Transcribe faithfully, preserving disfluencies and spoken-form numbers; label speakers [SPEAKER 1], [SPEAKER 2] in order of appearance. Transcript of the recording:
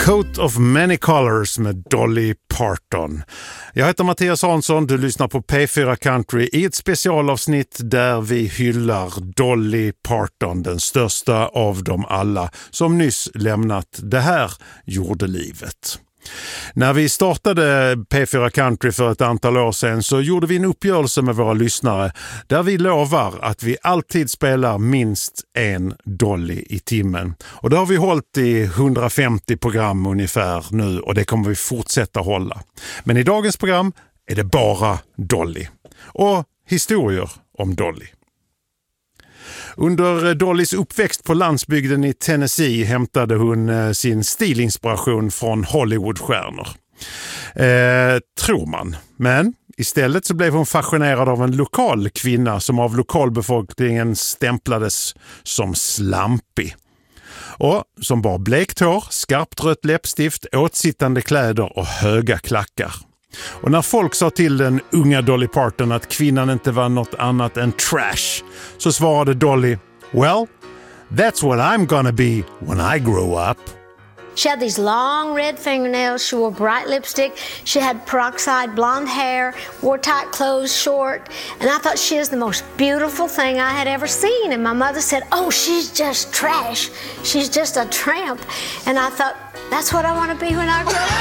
[SPEAKER 1] Coat of Many Colors med Dolly Parton. Jag heter Mattias Hansson, du lyssnar på P fyra Country i ett specialavsnitt där vi hyllar Dolly Parton, den största av dem alla, som nyss lämnat det här jordelivet. När vi startade P fyra Country för ett antal år sedan så gjorde vi en uppgörelse med våra lyssnare där vi lovar att vi alltid spelar minst en Dolly i timmen. Och det har vi hållit i hundrafemtio program ungefär nu och det kommer vi fortsätta hålla. Men i dagens program är det bara Dolly och historier om Dolly. Under Dollys uppväxt på landsbygden i Tennessee hämtade hon sin stilinspiration från Hollywoodstjärnor. Eh, tror man. Men istället så blev hon fascinerad av en lokal kvinna som av lokalbefolkningen stämplades som slampig. Och som bar blekt hår, skarpt rött läppstift, åtsittande kläder och höga klackar. Och när folk sa till den unga Dolly Parton att kvinnan inte var något annat än trash så svarade Dolly, "Well, that's what I'm gonna be when I grow up."
[SPEAKER 2] She had these long red fingernails, she wore bright lipstick, she had peroxide blonde hair, wore tight clothes, short, and I thought she was the most beautiful thing I had ever seen. And my mother said, "Oh, she's just trash. She's just a tramp." And I thought, that's what I want to be when I grow up.